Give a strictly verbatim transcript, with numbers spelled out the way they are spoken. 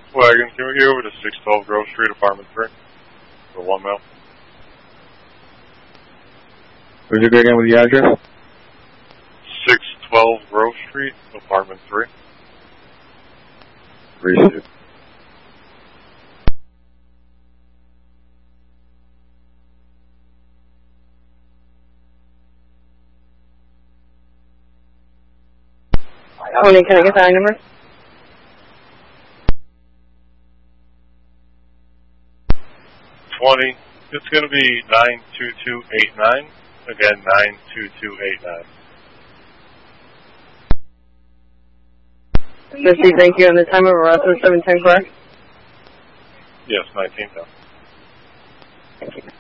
Wagon, can we get over to six twelve Grove Street, apartment three, for one mile? Would you go again with the address? six twelve Grove Street, apartment three. Appreciate it. Tony, can I get the I number? twenty. It's going to be nine two two eight nine. Again, nine two two eight nine. fifty, thank you. And the time of arrest was seven ten, correct? Yes, nineteen. Thank you.